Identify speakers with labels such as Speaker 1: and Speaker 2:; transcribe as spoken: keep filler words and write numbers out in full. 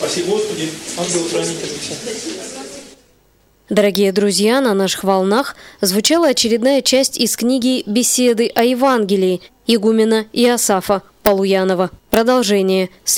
Speaker 1: Спаси Господи, ангел-хранитель.
Speaker 2: Дорогие друзья, на наших волнах звучала очередная часть из книги «Беседы о Евангелии» игумена Иосафа Полуянова. Продолжение следует.